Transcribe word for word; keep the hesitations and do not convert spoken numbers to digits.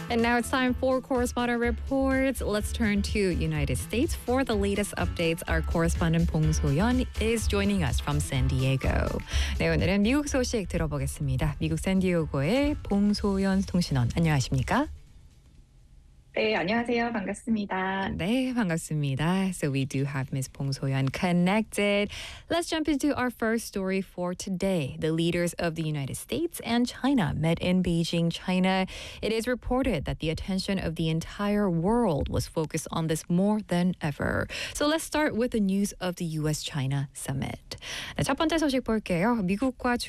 And now it's time for Correspondent Reports. Let's turn to United States. For the latest updates, our correspondent Bong So-yeon is joining us from San Diego. 네, 오늘은 미국 소식 들어보겠습니다. 미국 샌디에고의 봉소연 통신원, 안녕하십니까? 네, 안녕하세요. 반갑습니다. 네, 반갑습니다. So we do have Miz Bong So-yeon connected. Let's jump into our first story for today. The leaders of the United States and China met in Beijing, China. It is reported that the attention of the entire world was focused on this more than ever. So let's start with the news of the U S China summit. 네, 첫 번째 소식 볼게요. 미국과